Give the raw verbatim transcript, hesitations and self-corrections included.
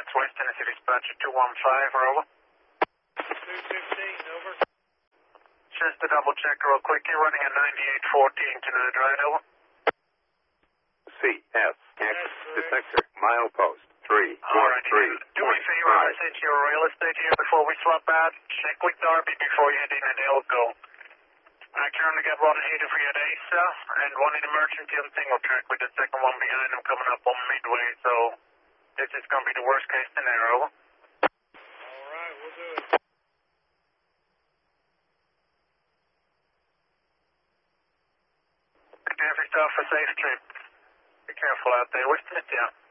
That's West Tennessee Dispatcher two one five, over. two fifteen, over. Just to double check real quick, you're running a ninety-eight fourteen tonight, right, over? C S X detector milepost three one three. Do me a favor, I sent you a real estate here before we swap out. Check with Darby before you head in and he'll go. I currently got one heater for you at Asa and one in emergency on single track with the second one behind him coming up on midway, so this is going to be the worst case scenario. Alright, we'll do it. Have yourself a safe trip. Be careful out there. Where's Smith, yeah?